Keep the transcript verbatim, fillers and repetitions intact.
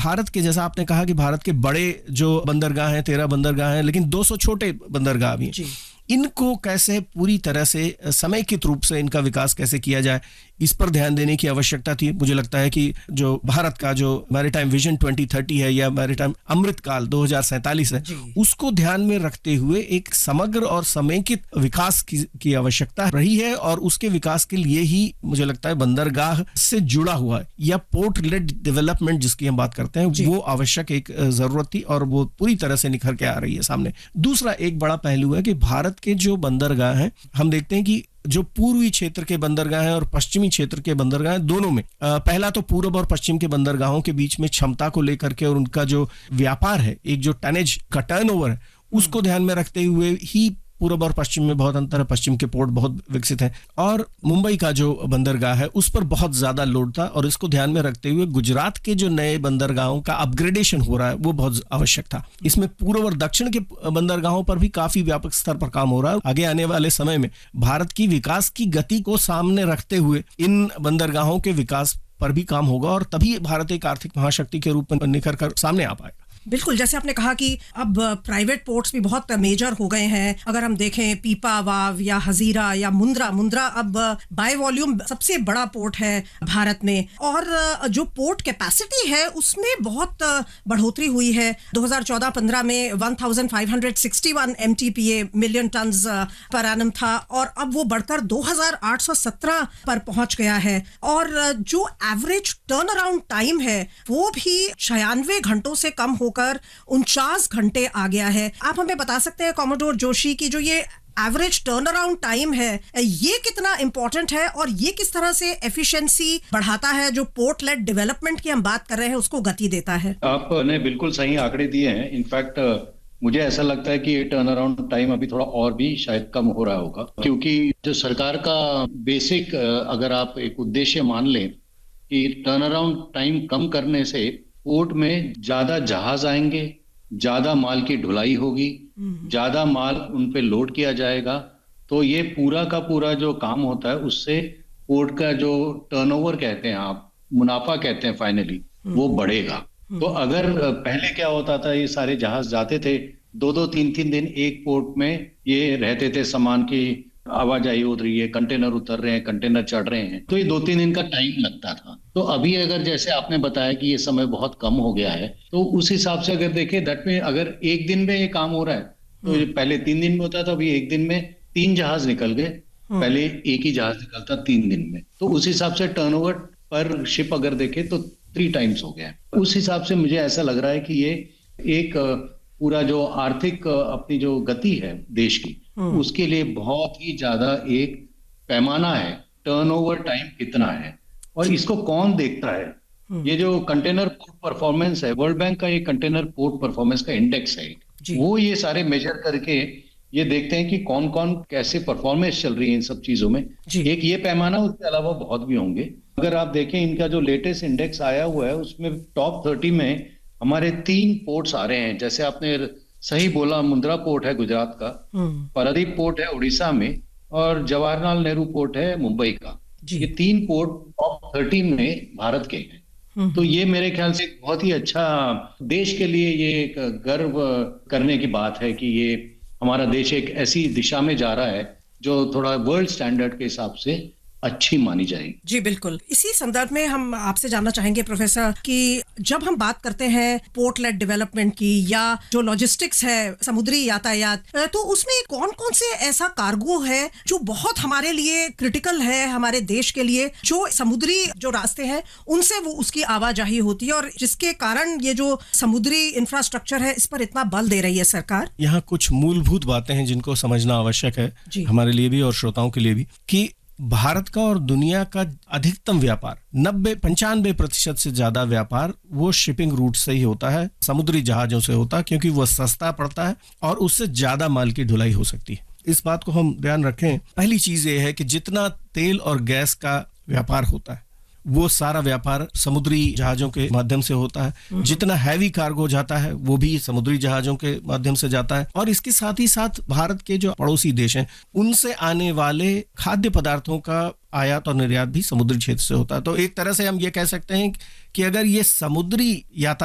भारत के, जैसा आपने कहा कि भारत के बड़े जो बंदरगाह हैं, तेरह बंदरगाह हैं, लेकिन दो सौ छोटे बंदरगाह भी हैं, इनको कैसे पूरी तरह से समेकित रूप से इनका विकास कैसे किया जाए, इस पर ध्यान देने की आवश्यकता थी। मुझे लगता है कि जो भारत का जो मैरीटाइम विजन दो हज़ार तीस है या मैरीटाइम अमृत काल दो हज़ार सैंतालीस है, उसको ध्यान में रखते हुए एक समग्र और समेकित विकास की, की आवश्यकता रही है, और उसके विकास के लिए ही मुझे लगता है बंदरगाह से जुड़ा हुआ है या पोर्ट लेड डेवलपमेंट जिसकी हम बात करते हैं, वो आवश्यक एक जरूरत थी, और वो पूरी तरह से निखर के आ रही है सामने। दूसरा एक बड़ा पहलू है कि भारत के जो बंदरगाह हैं, हम देखते हैं कि जो पूर्वी क्षेत्र के बंदरगाह हैं और पश्चिमी क्षेत्र के बंदरगाह हैं, दोनों में पहला तो पूर्व और पश्चिम के बंदरगाहों के बीच में क्षमता को लेकर के और उनका जो व्यापार है, एक जो टनेज का टर्नओवर है, उसको ध्यान में रखते हुए ही पूर्व और पश्चिम में बहुत अंतर है। पश्चिम के पोर्ट बहुत विकसित हैं, और मुंबई का जो बंदरगाह है उस पर बहुत ज्यादा लोड था, और इसको ध्यान में रखते हुए गुजरात के जो नए बंदरगाहों का अपग्रेडेशन हो रहा है वो बहुत आवश्यक था। इसमें पूर्व और दक्षिण के बंदरगाहों पर भी काफी व्यापक स्तर पर काम हो रहा है। आगे आने वाले समय में भारत की विकास की गति को सामने रखते हुए इन बंदरगाहों के विकास पर भी काम होगा, और तभी भारत एक आर्थिक महाशक्ति के रूप में निखर कर सामने आ पाएगा। बिल्कुल, जैसे आपने कहा कि अब प्राइवेट पोर्ट्स भी बहुत मेजर हो गए हैं। अगर हम देखें पीपावाव या हजीरा या मुंद्रा मुंद्रा अब बाय वॉल्यूम सबसे बड़ा पोर्ट है भारत में, और जो पोर्ट कैपेसिटी है उसमें बहुत बढ़ोतरी हुई है। दो हज़ार चौदह पंद्रह में पंद्रह सौ इकसठ MTPA million turns per annum था, और अब वो बढ़कर दो हज़ार आठ सौ सत्रह पर पहुंच गया है, और जो एवरेज टर्न अराउंड टाइम है वो भी छियानवे घंटों से कम होकर उनचास घंटे आ गया है। आप हमें बता सकते हैं कॉमोडोर जोशी की जो ये एवरेज टर्न अराउंड टाइम है, ये कितना इंपॉर्टेंट है, और ये किस तरह से एफिशिएंसी बढ़ाता है, जो पोर्ट लेड डेवलपमेंट की हम बात कर रहे हैं उसको गति देता है? आपने बिल्कुल सही आंकड़े दिए हैं। इनफैक्ट मुझे ऐसा लगता है कि ये टर्न अराउंड टाइम अभी थोड़ा और भी शायद कम हो रहा होगा, क्योंकि जो सरकार का बेसिक अगर आप एक उद्देश्य मान लें कि टर्न अराउंड टाइम कम करने से पोर्ट में ज्यादा जहाज आएंगे, ज्यादा माल की ढुलाई होगी, ज्यादा माल उन पे लोड किया जाएगा, तो ये पूरा का पूरा जो काम होता है उससे पोर्ट का जो टर्नओवर कहते हैं आप, मुनाफा कहते हैं फाइनली, वो बढ़ेगा। तो अगर पहले क्या होता था, ये सारे जहाज जाते थे, दो दो तीन तीन दिन एक पोर्ट में ये रहते थे, सामान की आवाजाही हो रही है, कंटेनर उतर रहे हैं, कंटेनर चढ़ रहे हैं, तो ये दो तीन दिन का टाइम लगता था। तो अभी अगर जैसे आपने बताया कि ये समय बहुत कम हो गया है, तो उस हिसाब से अगर देखें दैट में अगर एक दिन में ये काम हो रहा है, तो ये पहले तीन दिन में होता था, अभी एक दिन में तीन जहाज निकल गए, पहले एक ही जहाज निकलता तीन दिन में। तो उस हिसाब से टर्नओवर पर शिप अगर देखें तो थ्री टाइम्स हो गया है। उस हिसाब से मुझे ऐसा लग रहा है कि ये एक पूरा जो आर्थिक अपनी जो गति है देश की, उसके लिए बहुत ही ज्यादा एक पैमाना है। टर्नओवर टाइम कितना है और इसको कौन देखता है? ये जो कंटेनर पोर्ट परफॉर्मेंस है, वर्ल्ड बैंक का ये कंटेनर पोर्ट परफॉर्मेंस का इंडेक्स है, वो ये सारे मेजर करके ये देखते हैं कि कौन कौन कैसे परफॉर्मेंस चल रही है इन सब चीजों में। एक ये पैमाना, उसके अलावा बहुत भी होंगे। अगर आप देखें इनका जो लेटेस्ट इंडेक्स आया हुआ है उसमें टॉप थर्टी में हमारे तीन पोर्ट्स आ रहे हैं। जैसे आपने सही बोला, मुंद्रा पोर्ट है गुजरात का, पारादीप पोर्ट है उड़ीसा में, और जवाहरलाल नेहरू पोर्ट है मुंबई का। ये तीन पोर्ट टॉप थर्टी में भारत के हैं। तो ये मेरे ख्याल से बहुत ही अच्छा, देश के लिए ये एक गर्व करने की बात है कि ये हमारा देश एक ऐसी दिशा में जा रहा है जो थोड़ा वर्ल्ड स्टैंडर्ड के हिसाब से अच्छी मानी जाएगी। जी बिल्कुल। इसी संदर्भ में हम आपसे जानना चाहेंगे प्रोफेसर कि जब हम बात करते हैं पोर्ट लेड डेवलपमेंट की या जो लॉजिस्टिक्स है, समुद्री यातायात, तो उसमें कौन कौन से ऐसा कार्गो है जो बहुत हमारे लिए क्रिटिकल है, हमारे देश के लिए, जो समुद्री जो रास्ते हैं उनसे वो उसकी आवाजाही होती है और जिसके कारण ये जो समुद्री इंफ्रास्ट्रक्चर है इस पर इतना बल दे रही है सरकार? यहाँ कुछ मूलभूत बातें हैं जिनको समझना आवश्यक है हमारे लिए भी और श्रोताओं के लिए भी, कि भारत का और दुनिया का अधिकतम व्यापार, नब्बे पंचानवे प्रतिशत से ज्यादा व्यापार वो शिपिंग रूट से ही होता है, समुद्री जहाजों से होता है, क्योंकि वो सस्ता पड़ता है और उससे ज्यादा माल की ढुलाई हो सकती है। इस बात को हम ध्यान रखें। पहली चीज ये है कि जितना तेल और गैस का व्यापार होता है वो सारा व्यापार समुद्री जहाजों के माध्यम से होता है। जितना हैवी कार्गो जाता है वो भी समुद्री जहाजों के माध्यम से जाता है। और इसके साथ ही साथ भारत के जो पड़ोसी देश हैं उनसे आने वाले खाद्य पदार्थों का आयात और निर्यात भी समुद्री क्षेत्र से होता है। तो एक तरह से हम ये कह सकते हैं कि अगर ये समुद्री यातायात